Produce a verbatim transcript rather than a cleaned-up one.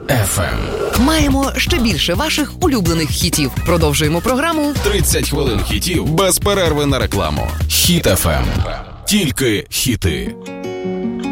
еф ем. Маємо ще більше ваших улюблених хітів. Продовжуємо програму тридцять хвилин хітів без перерви на рекламу. Хіт еф ем. Тільки хіти.